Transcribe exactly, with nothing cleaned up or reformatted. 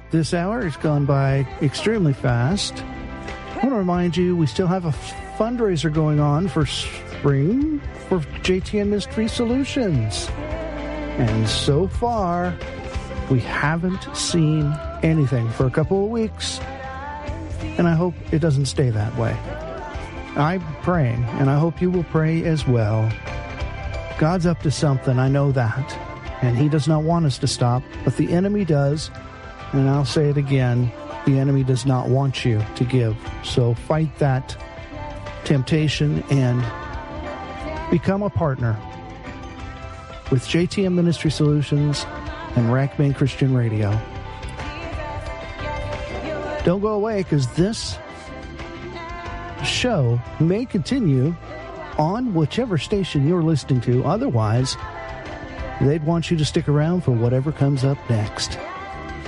This hour has gone by extremely fast. I want to remind you, we still have a fundraiser going on for spring for J T M Ministry Solutions. And so far, we haven't seen anything for a couple of weeks. And I hope it doesn't stay that way. I'm praying, and I hope you will pray as well. God's up to something, I know that. And he does not want us to stop, but the enemy does. And I'll say it again, the enemy does not want you to give. So fight that temptation and become a partner with J T M Ministry Solutions and Rack Main Christian Radio. Don't go away, because this show may continue on whichever station you're listening to. Otherwise, they'd want you to stick around for whatever comes up next.